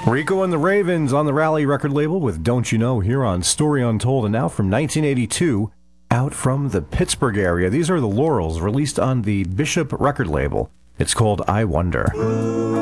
Rico and the Ravens on the Rally record label with Don't You Know here on Story Untold, and now from 1982, out from the Pittsburgh area. These are the Laurels, released on the Bishop record label. It's called I Wonder.